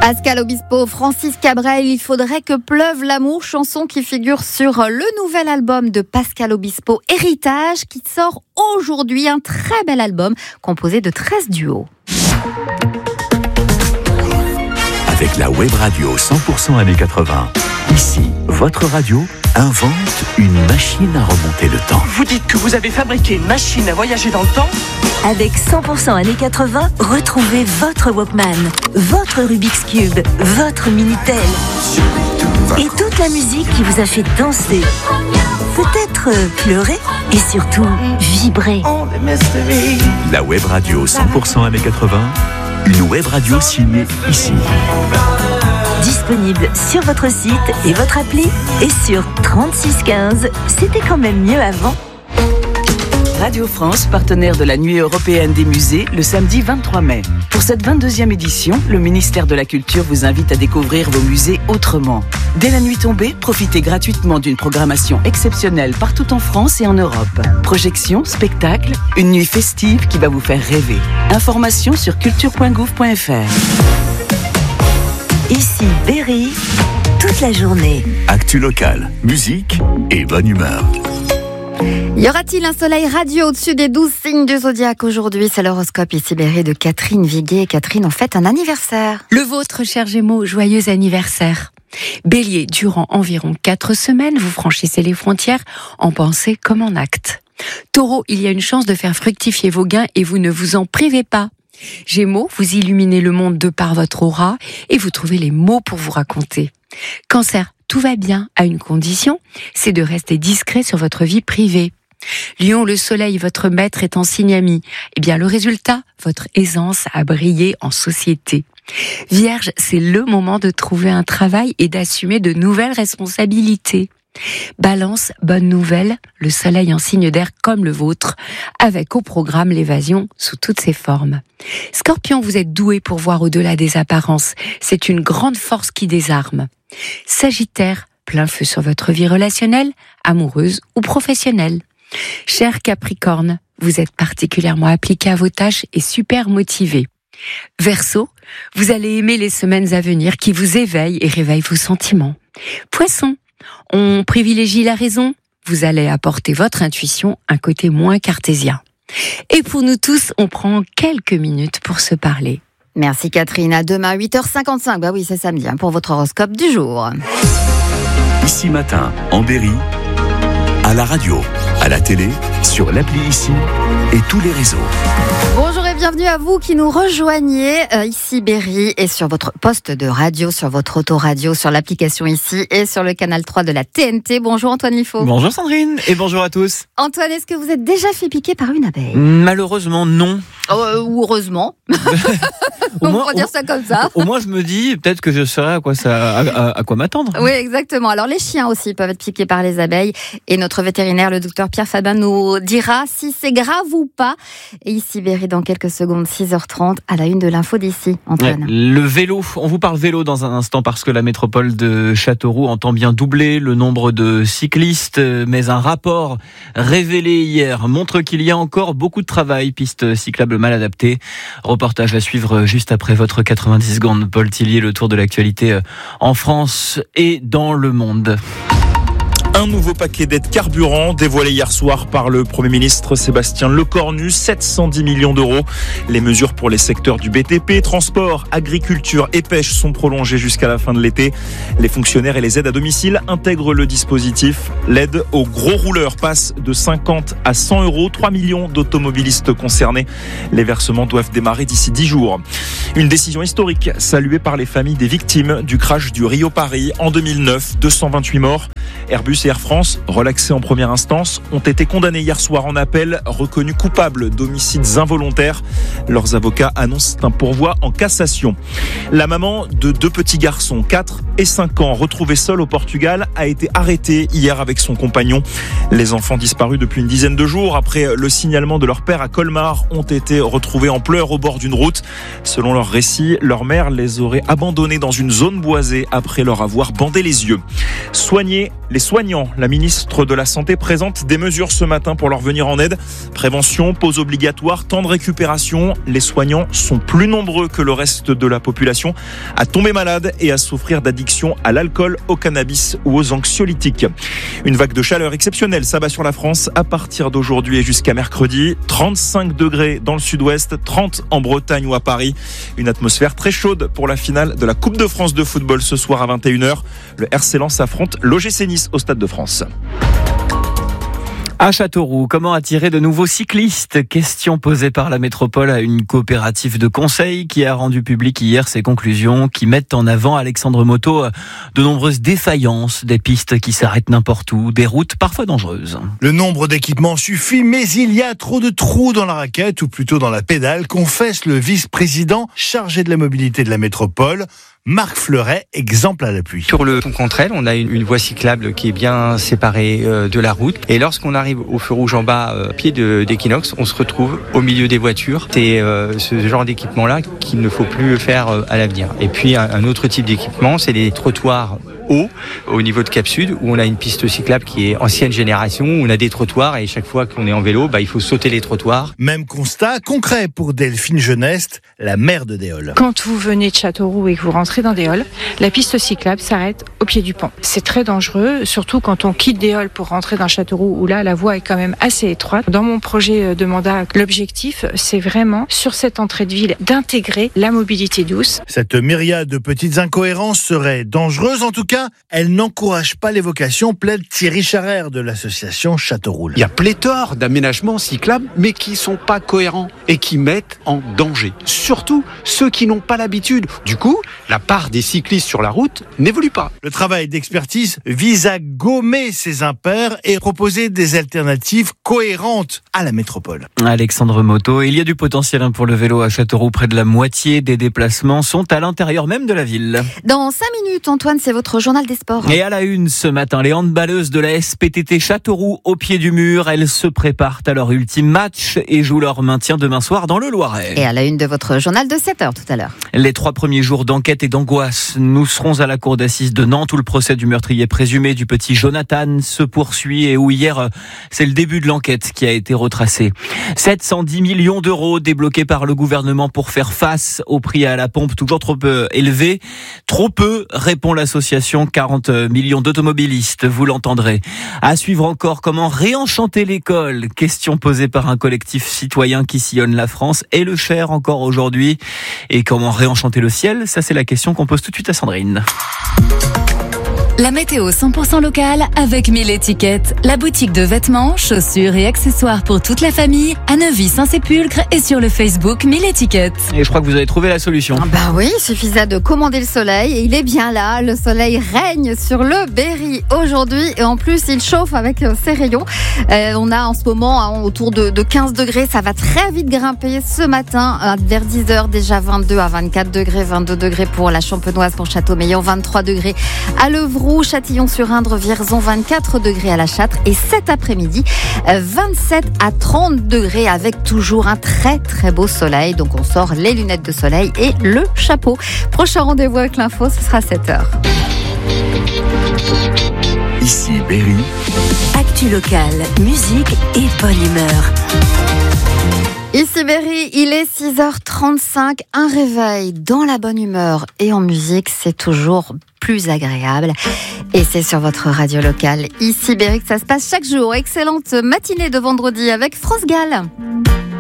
Pascal Obispo, Francis Cabrel, il faudrait que pleuve l'amour, chanson qui figure sur le nouvel album de Pascal Obispo, Héritage, qui sort aujourd'hui. Un très bel album composé de 13 duos. Avec la web radio 100% années 80, ici, votre radio invente une machine à remonter le temps. Vous dites que vous avez fabriqué une machine à voyager dans le temps ? Avec 100% années 80, retrouvez votre Walkman, votre Rubik's Cube, votre Minitel et toute la musique qui vous a fait danser, peut-être pleurer et surtout vibrer. La web radio 100% années 80, une web radio signée ici. Disponible sur votre site et votre appli et sur 3615. C'était quand même mieux avant. Radio France, partenaire de la Nuit européenne des musées, le samedi 23 mai. Pour cette 22e édition, le ministère de la Culture vous invite à découvrir vos musées autrement. Dès la nuit tombée, profitez gratuitement d'une programmation exceptionnelle partout en France et en Europe. Projections, spectacles, une nuit festive qui va vous faire rêver. Informations sur culture.gouv.fr. Ici Berry, toute la journée. Actu locale, musique et bonne humeur. Y aura-t-il un soleil radieux au-dessus des 12 signes du zodiaque aujourd'hui? C'est l'horoscope ici Berry de Catherine Viguet. Catherine, en fait un anniversaire. Le vôtre, cher Gémeaux, joyeux anniversaire. Bélier, durant environ 4 semaines, vous franchissez les frontières en pensée comme en acte. Taureau, il y a une chance de faire fructifier vos gains et vous ne vous en privez pas. Gémeaux, vous illuminez le monde de par votre aura et vous trouvez les mots pour vous raconter. Cancer, tout va bien à une condition, c'est de rester discret sur votre vie privée. Lion, le soleil, votre maître est en signe ami. Eh bien, le résultat, votre aisance à briller en société. Vierge, c'est le moment de trouver un travail et d'assumer de nouvelles responsabilités. Balance, bonne nouvelle, le soleil en signe d'air comme le vôtre, avec au programme l'évasion sous toutes ses formes. Scorpion, vous êtes doué pour voir au-delà des apparences, c'est une grande force qui désarme. Sagittaire, plein feu sur votre vie relationnelle, amoureuse ou professionnelle. Cher Capricorne, vous êtes particulièrement appliqué à vos tâches et super motivé. Verseau, vous allez aimer les semaines à venir qui vous éveillent et réveillent vos sentiments. Poisson, on privilégie la raison, vous allez apporter votre intuition un côté moins cartésien. Et pour nous tous, on prend quelques minutes pour se parler. Merci Catherine, à demain 8h55. Bah oui, c'est samedi pour votre horoscope du jour. Ici matin, en Berry, à la radio, à la télé, sur l'appli ici et tous les réseaux. Bonjour et bienvenue à vous qui nous rejoignez ici Berry et sur votre poste de radio, sur votre autoradio, sur l'application ici et sur le canal 3 de la TNT. Bonjour Antoine Liffaut. Bonjour Sandrine et bonjour à tous. Antoine, est-ce que vous êtes déjà fait piquer par une abeille? Malheureusement non. Ou heureusement. On pourrait dire ça comme ça. Au moins je me dis peut-être que je saurais à quoi m'attendre. Oui, exactement. Alors les chiens aussi peuvent être piqués par les abeilles et notre vétérinaire, le docteur Pierre Fabin, nous dira si c'est grave ou pas. Et ici Berry dans quelques secondes, 6h30 à la une de l'info d'ici. Antoine. Ouais, le vélo, on vous parle vélo dans un instant parce que la métropole de Châteauroux entend bien doubler le nombre de cyclistes, mais un rapport révélé hier montre qu'il y a encore beaucoup de travail, pistes cyclables mal adaptées. Reportage à suivre juste après votre 90 secondes. Paul Tillier, le tour de l'actualité en France et dans le monde. Un nouveau paquet d'aides carburant dévoilé hier soir par le Premier ministre Sébastien Lecornu, 710 millions d'euros. Les mesures pour les secteurs du BTP, transport, agriculture et pêche sont prolongées jusqu'à la fin de l'été. Les fonctionnaires et les aides à domicile intègrent le dispositif. L'aide aux gros rouleurs passe de 50 à 100 euros. 3 millions d'automobilistes concernés. Les versements doivent démarrer d'ici 10 jours. Une décision historique saluée par les familles des victimes du crash du Rio-Paris en 2009. 228 morts. Airbus et Air France, relaxés en première instance, ont été condamnés hier soir en appel, reconnus coupables d'homicides involontaires. Leurs avocats annoncent un pourvoi en cassation. La maman de 2 petits garçons, 4 et 5 ans, retrouvé seul au Portugal, a été arrêté hier avec son compagnon. Les enfants disparus depuis une dizaine de jours après le signalement de leur père à Colmar ont été retrouvés en pleurs au bord d'une route. Selon leur récit, leur mère les aurait abandonnés dans une zone boisée après leur avoir bandé les yeux. Soigner les soignants. La ministre de la Santé présente des mesures ce matin pour leur venir en aide. Prévention, pause obligatoire, temps de récupération. Les soignants sont plus nombreux que le reste de la population à tomber malade et à souffrir d'addiction à l'alcool, au cannabis ou aux anxiolytiques. Une vague de chaleur exceptionnelle s'abat sur la France à partir d'aujourd'hui et jusqu'à mercredi. 35 degrés dans le sud-ouest, 30 en Bretagne ou à Paris. Une atmosphère très chaude pour la finale de la Coupe de France de football ce soir à 21h. Le RC Lens affronte l'OGC Nice au Stade de France. À Châteauroux, comment attirer de nouveaux cyclistes? Question posée par la métropole à une coopérative de conseil qui a rendu public hier ses conclusions qui mettent en avant, Alexandre Moto, de nombreuses défaillances, des pistes qui s'arrêtent n'importe où, des routes parfois dangereuses. Le nombre d'équipements suffit, mais il y a trop de trous dans la raquette, ou plutôt dans la pédale, confesse le vice-président chargé de la mobilité de la métropole. Marc Fleuret, exemple à l'appui. Sur le pont Contrel, on a une voie cyclable qui est bien séparée de la route. Et lorsqu'on arrive au feu rouge en bas, pied d'Equinox, on se retrouve au milieu des voitures. C'est ce genre d'équipement-là qu'il ne faut plus faire à l'avenir. Et puis un autre type d'équipement, c'est les trottoirs hauts au niveau de Cap Sud, où on a une piste cyclable qui est ancienne génération, où on a des trottoirs et chaque fois qu'on est en vélo, il faut sauter les trottoirs. Même constat concret pour Delphine Geneste, la maire de Déol. Quand vous venez de Châteauroux et que vous rentrez dans Déol, la piste cyclable s'arrête au pied du pont. C'est très dangereux, surtout quand on quitte Déol pour rentrer dans Châteauroux, où là, la voie est quand même assez étroite. Dans mon projet de mandat, l'objectif, c'est vraiment, sur cette entrée de ville, d'intégrer la mobilité douce. Cette myriade de petites incohérences serait dangereuse. En tout cas, elle n'encourage pas l'évocation, plaide Thierry Charrère de l'association Châteauroux. Il y a pléthore d'aménagements cyclables, mais qui ne sont pas cohérents et qui mettent en danger. Surtout ceux qui n'ont pas l'habitude. Du coup, la part des cyclistes sur la route n'évolue pas. Le travail d'expertise vise à gommer ces impairs et proposer des alternatives cohérentes à la métropole. Alexandre Moto, il y a du potentiel pour le vélo à Châteauroux. Près de la moitié des déplacements sont à l'intérieur même de la ville. Dans 5 minutes, Antoine, c'est votre journal des sports. Et à la une ce matin, les handballeuses de la SPTT Châteauroux au pied du mur. Elles se préparent à leur ultime match et jouent leur maintien demain soir dans le Loiret. Et à la une de votre journal de 7h tout à l'heure. Les 3 premiers jours d'enquête et d'angoisse. Nous serons à la cour d'assises de Nantes où le procès du meurtrier présumé du petit Jonathan se poursuit et où hier, c'est le début de l'enquête qui a été retracé. 710 millions d'euros débloqués par le gouvernement pour faire face au prix à la pompe toujours trop peu élevé. Trop peu, répond l'association 40 millions d'automobilistes, vous l'entendrez. À suivre encore, comment réenchanter l'école? Question posée par un collectif citoyen qui sillonne la France et le Cher encore aujourd'hui. Et comment réenchanter le ciel? Ça, c'est la question qu'on pose tout de suite à Sandrine. La météo 100% locale avec 1000 étiquettes. La boutique de vêtements, chaussures et accessoires pour toute la famille à Neuvy-Saint-Sépulcre et sur le Facebook 1000 étiquettes. Et je crois que vous avez trouvé la solution. Oui, il suffisait de commander le soleil et il est bien là. Le soleil règne sur le Berry aujourd'hui et en plus il chauffe avec ses rayons. On a en ce moment autour de 15 degrés. Ça va très vite grimper ce matin vers 10h déjà 22 à 24 degrés, 22 degrés pour la Champenoise, pour Châteaumeillan, 23 degrés à Levroux, Châtillon-sur-Indre, Vierzon, 24 degrés à la Châtre et cet après-midi 27 à 30 degrés avec toujours un très très beau soleil. Donc on sort les lunettes de soleil et le chapeau. Prochain rendez-vous avec l'info, ce sera 7h. Ici Berry. Actu locale, musique et bonne humeur. Ici Berry, il est 6h35, un réveil dans la bonne humeur et en musique, c'est toujours plus agréable. Et c'est sur votre radio locale, ici Berry, que ça se passe chaque jour. Excellente matinée de vendredi avec France Gall.